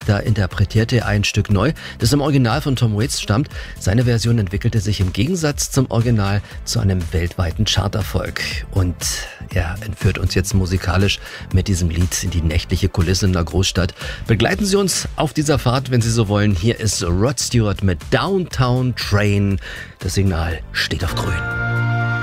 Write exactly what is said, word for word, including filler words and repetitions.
Da interpretierte er ein Stück neu, das im Original von Tom Waits stammt. Seine Version entwickelte sich im Gegensatz zum Original zu einem weltweiten Charterfolg. Und er entführt uns jetzt musikalisch mit diesem Lied in die nächtliche Kulisse in der Großstadt. Begleiten Sie uns auf dieser Fahrt, wenn Sie so wollen. Hier ist Rod Stewart mit Downtown Train. Das Signal steht auf grün.